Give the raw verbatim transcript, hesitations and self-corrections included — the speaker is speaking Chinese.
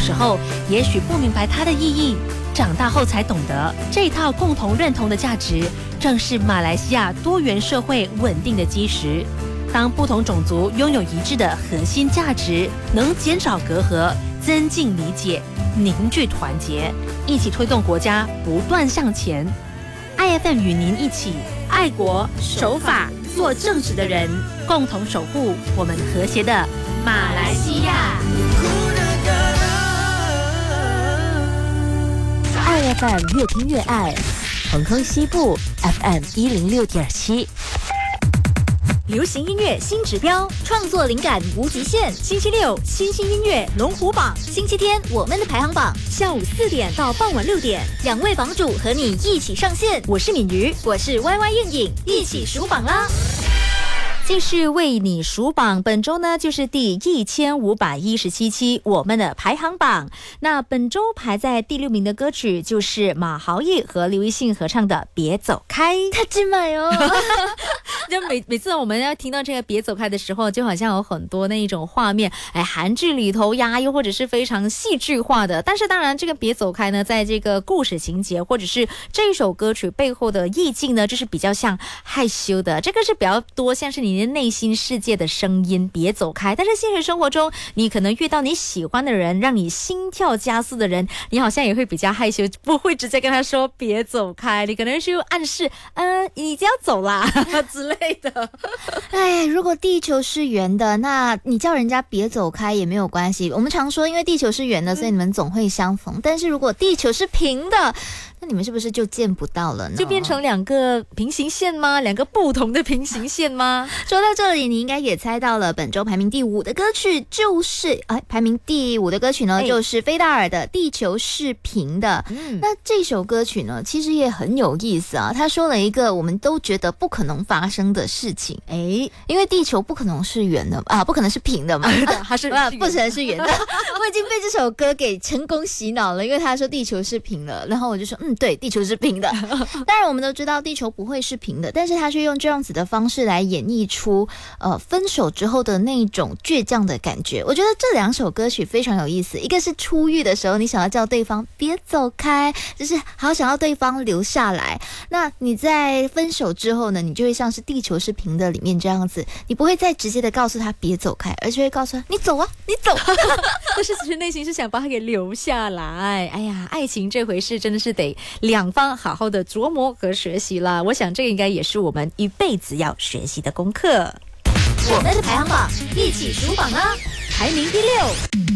时候，也许不明白它的意义，长大后才懂得，这套共同认同的价值，正是马来西亚多元社会稳定的基石。当不同种族拥有一致的核心价值，能减少隔阂，增进理解，凝聚团结，一起推动国家不断向前。I F M 与您一起爱国守法，做正直的人，共同守护我们和谐的马来西亚。 I F M 越听越爱，恒亨西部 F M 一零六点七。 流行音乐新指标，创作灵感无极限。星期六新兴音乐龙虎榜，星期天我们的排行榜，下午四点到傍晚六点，两位榜主和你一起上线。我是敏瑜，我是 Y Y 燕影，一起数榜啦！继续为你数榜，本周呢就是第一千五百一十七期我们的排行榜。那本周排在第六名的歌曲就是马豪毅和刘奕迅合唱的《别走开》。 他真美哦！ 就每每次我们要听到这个《别走开》的时候，就好像有很多那一种画面，哎，韩剧里头呀，又或者是非常戏剧化的。但是当然，这个《别走开》呢，在这个故事情节或者是这一首歌曲背后的意境呢，就是比较像害羞的，这个是比较多像是你的内心世界的声音，别走开。但是现实生活中，你可能遇到你喜欢的人，让你心跳加速的人，你好像也会比较害羞，不会直接跟他说别走开，你可能是暗示，嗯、呃，你就要走啦之类的。 哎，如果地球是圆的，那你叫人家别走开也没有关系。我们常说，因为地球是圆的，所以你们总会相逢。但是如果地球是平的，那你们是不是就见不到了呢？ 就变成两个平行线吗？两个不同的平行线吗？ 说到这里，你应该也猜到了，本周排名第五的歌曲就是哎，排名第五的歌曲呢，哎、就是菲达尔的《地球是平的》。嗯，那这首歌曲呢，其实也很有意思啊。他说了一个我们都觉得不可能发生的事情，哎，因为地球不可能是圆的啊，不可能是平的嘛， 它是啊，不可能是圆的。我已经被这首歌给成功洗脑了，因为他说地球是平的，然后我就说嗯。嗯，对，地球是平的。当然我们都知道地球不会是平的，但是他却用这样子的方式来演绎出呃分手之后的那种倔强的感觉。我觉得这两首歌曲非常有意思，一个是初遇的时候你想要叫对方别走开，就是好想要对方留下来，那你在分手之后呢，你就会像是地球是平的里面这样子，你不会再直接的告诉他别走开，而是会告诉他你走啊你走。 但是其实内心是想把他给留下来。哎呀，爱情这回事真的是得两方好好的琢磨和学习啦，我想这个应该也是我们一辈子要学习的功课。 我们的排行榜一起数榜啦，排名第六。